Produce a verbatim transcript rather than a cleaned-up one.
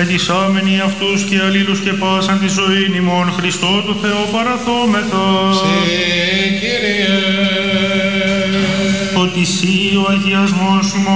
ετισάμενοι αυτούς και αλλήλους και πάσαν τη ζωήν ημών Χριστό του Θεού παραθόμεθα. Συ, Κύριε, Ότι Συ ο αγιασμός ημών